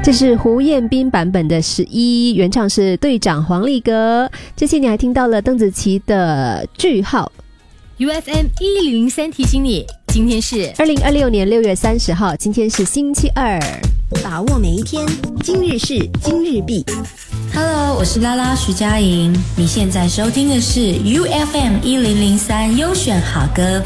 这是胡彦斌版本的11，原唱是队长黄立格。这期你还听到了邓紫棋的句号。 UFM 103提醒你，今天是 2026年6月30号，今天是星期二， 把握每一天，今日事今日毕。 Hello， 我是拉拉徐佳莹，你现在收听的是 UFM 1003优选好歌。